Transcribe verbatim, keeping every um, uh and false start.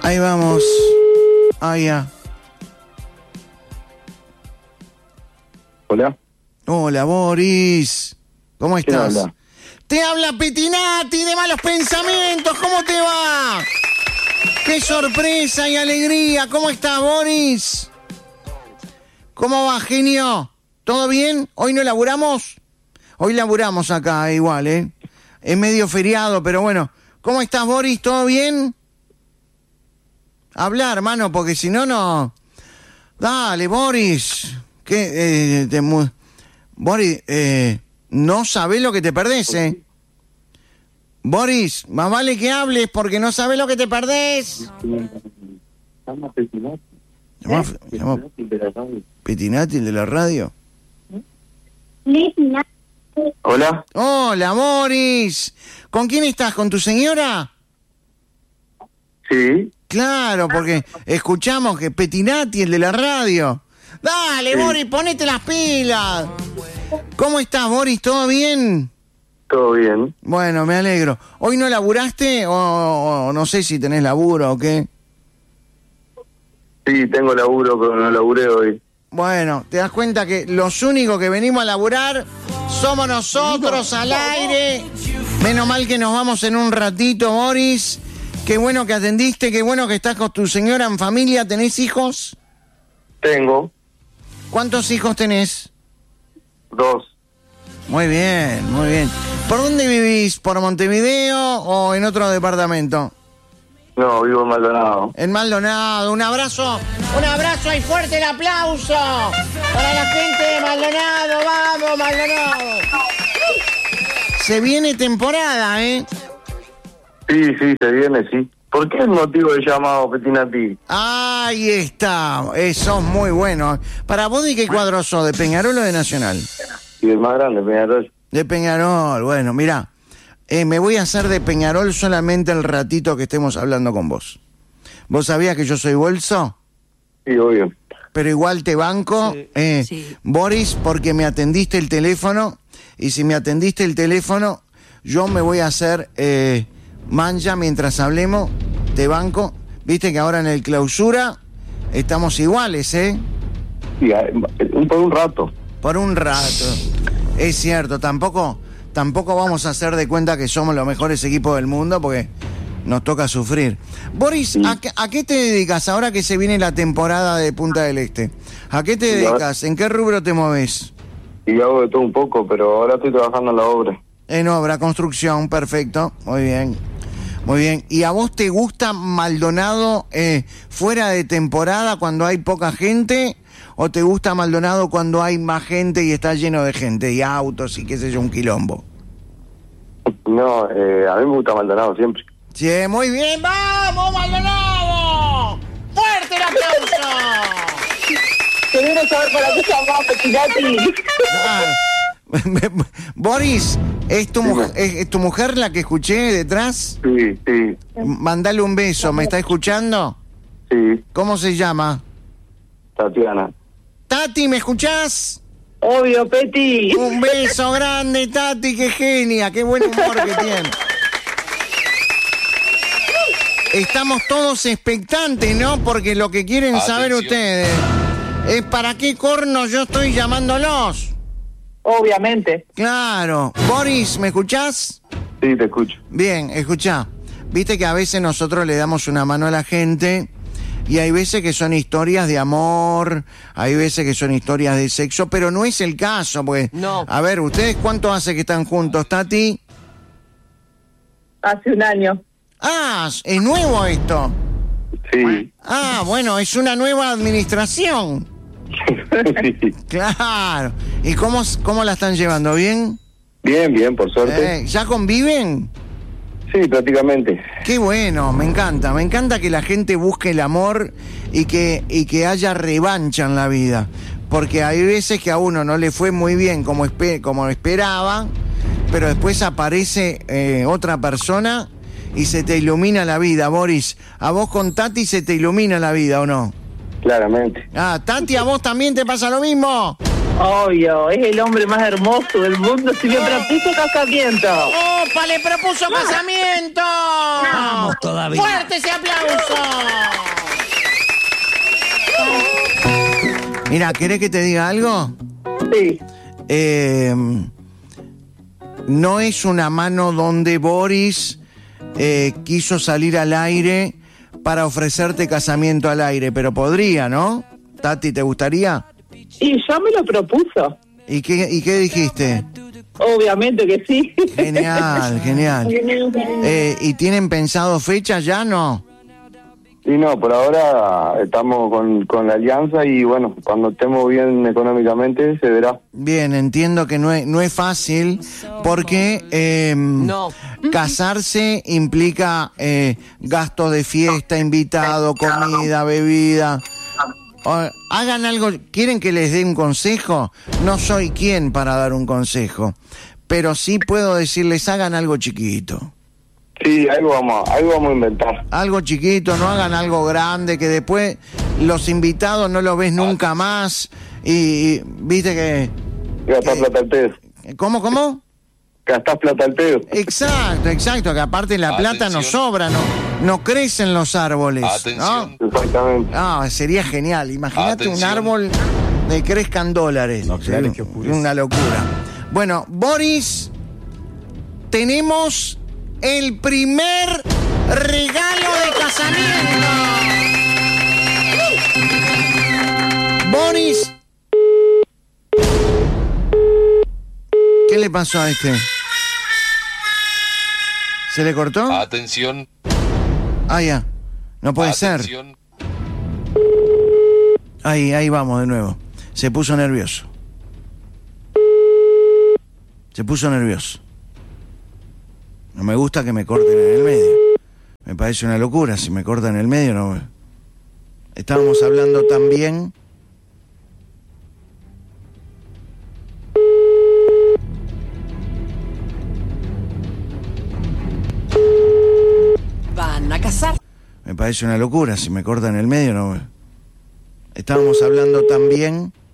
Ahí vamos. Ahí ya. Hola. Hola, Boris. ¿Cómo estás? ¿Quién habla? Te habla Petinati de Malos Pensamientos. ¿Cómo te va? ¡Qué sorpresa y alegría! ¿Cómo estás, Boris? ¿Cómo va, genio? ¿Todo bien? ¿Hoy no laburamos? Hoy laburamos acá, igual, ¿eh? Es medio feriado, pero bueno. ¿Cómo estás, Boris? ¿Todo bien? Habla, hermano, porque si no, no... Dale, Boris. ¿Qué? Eh, te mu... Boris, eh, no sabés lo que te perdés, ¿eh? Boris, más vale que hables porque no sabés lo que te perdés. Llama Petinati. Llama, llama Petinati, el de la radio. Hola. Hola, Boris. ¿Con quién estás? ¿Con tu señora? Sí. Claro, porque escuchamos que Petinati, el de la radio. Dale, sí. Boris, ponete las pilas. ¿Cómo estás, Boris? ¿Todo bien? Todo bien. Bueno, me alegro. ¿Hoy no laburaste o, o no sé si tenés laburo o qué? Sí, tengo laburo, pero no laburé hoy. Bueno, te das cuenta que los únicos que venimos a laburar somos nosotros al aire. Menos mal que nos vamos en un ratito, Boris. Qué bueno que atendiste, qué bueno que estás con tu señora en familia. ¿Tenés hijos? Tengo. ¿Cuántos hijos tenés? Dos. Muy bien, muy bien. ¿Por dónde vivís? ¿Por Montevideo o en otro departamento? No, vivo en Maldonado. En Maldonado. Un abrazo, un abrazo y fuerte el aplauso para la gente de Maldonado. ¡Vamos, Maldonado! Se viene temporada, ¿eh? Sí, sí, se viene, sí. ¿Por qué el motivo del llamado, Petinati? Ahí está. Eso es muy bueno. Para vos, ¿de qué cuadro sos? ¿De Peñarol o de Nacional? Y el más grande, Peñarol. De Peñarol. Bueno, mirá. Eh, me voy a hacer de Peñarol solamente el ratito que estemos hablando con vos. ¿Vos sabías que yo soy bolso? Sí, obvio. Pero igual te banco, Sí, eh, sí. Boris, porque me atendiste el teléfono. Y si me atendiste el teléfono, yo me voy a hacer eh, mancha mientras hablemos. Te banco. Viste que ahora en el clausura estamos iguales, ¿eh? Sí, por un rato. Por un rato. Es cierto, tampoco... Tampoco vamos a hacer de cuenta que somos los mejores equipos del mundo porque nos toca sufrir. Boris, Sí. ¿a, qué, ¿a qué te dedicas ahora que se viene la temporada de Punta del Este? ¿A qué te Sí, dedicas? ¿En qué rubro te moves? Y hago de todo un poco, pero ahora estoy trabajando en la obra. En obra, construcción, perfecto. Muy bien. Muy bien. ¿Y a vos te gusta Maldonado eh, fuera de temporada cuando hay poca gente? ¿O te gusta Maldonado cuando hay más gente y está lleno de gente y autos y qué sé yo, un quilombo? No, eh, a mí me gusta Maldonado siempre. Sí, muy bien. ¡Vamos, Maldonado! ¡Fuerte el aplauso! Quiero saber para qué llamaba Petinati. Ah, Boris, ¿es tu, Sí, mujer, me- es, es tu mujer la que escuché detrás? Sí, sí, Mandale un beso, ¿me está escuchando? sí, ¿Cómo se llama? Tatiana. Tati, ¿me escuchás? Obvio, Peti. Un beso grande, Tati, qué genia, qué buen humor que tiene. Estamos todos expectantes, ¿no? Porque lo que quieren Atención. saber ustedes es para qué corno yo estoy llamándolos. Obviamente. Claro. Boris, ¿me escuchás? Sí, te escucho. Bien, escuchá. Viste que a veces nosotros le damos una mano a la gente y hay veces que son historias de amor, hay veces que son historias de sexo, pero no es el caso, porque... No. A ver, ¿ustedes cuánto hace que están juntos, Tati? Hace un año. Ah, es nuevo esto. Sí. Ah, bueno, es una nueva administración. Sí. Claro. ¿Y cómo, cómo la están llevando? ¿Bien? Bien, bien, por suerte. Eh, ¿Ya conviven? Sí, prácticamente. Qué bueno, me encanta, me encanta que la gente busque el amor y que, y que haya revancha en la vida, porque hay veces que a uno no le fue muy bien como, espe- como esperaba, pero después aparece eh, otra persona y se te ilumina la vida. Boris, ¿a vos con Tati se te ilumina la vida o no? Claramente. Ah, Tati, ¿a vos también te pasa lo mismo? Obvio, es el hombre más hermoso del mundo. Si me propuso casamiento. ¡Opa, le propuso casamiento! Vamos todavía. ¡Fuerte ese aplauso! Mira, ¿querés que te diga algo? Sí. Eh, no es una mano donde Boris eh, quiso salir al aire para ofrecerte casamiento al aire, pero podría, ¿no? Tati, ¿te gustaría? Y ya me lo propuso. ¿Y qué, y qué dijiste? Obviamente que sí. Genial, genial. Eh, ¿Y tienen pensado fecha ya, no? Y no, por ahora estamos con, con la alianza y bueno, cuando estemos bien económicamente se verá. Bien, entiendo que no es, no es fácil porque eh, No. casarse implica eh, gastos de fiesta, invitado, comida, bebida. O, hagan algo, ¿quieren que les dé un consejo? No soy quien para dar un consejo, pero sí puedo decirles, hagan algo chiquito. Sí, algo vamos, algo vamos a inventar. Algo chiquito, no hagan algo grande, que después los invitados no los ves nunca más y, y viste que... Gastás que- plata al pedo. ¿Cómo, cómo? Gastás plata al pedo. Exacto, exacto, que aparte la plata no Atención. sobra, no, no crecen los árboles. Atención. ¿no? Exactamente. Ah, sería genial. Imagínate un Atención. árbol de crezcan dólares. No, claro, Sí, que oscurece. una locura. Bueno, Boris, tenemos el primer regalo de casamiento. Boris. ¿Qué le pasó a este? ¿Se le cortó? Atención. Ah, ya. No puede ser. Atención. Ahí, ahí vamos de nuevo. Se puso nervioso. Se puso nervioso. No me gusta que me corten en el medio. Me Me parece una locura, si me cortan en el medio, no. Estábamos hablando tan bien. Van a casar. Me parece una locura, si me cortan en el medio, no. Estábamos hablando tan bien.